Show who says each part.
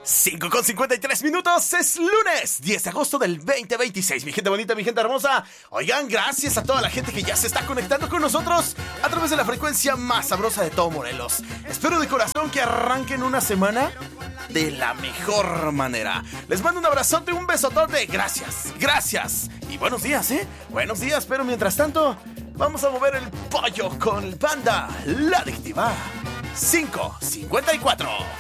Speaker 1: 5:53, es lunes 10 de agosto del 2026. Mi gente bonita, mi gente hermosa. Oigan, gracias a toda la gente que ya se está conectando con nosotros a través de la frecuencia más sabrosa de todo Morelos. Espero de corazón que arranquen una semana de la mejor manera. Les mando un abrazote, un besotote. Gracias. Y buenos días, buenos días, pero mientras tanto vamos a mover el pollo con Banda La Adictiva. 5:54.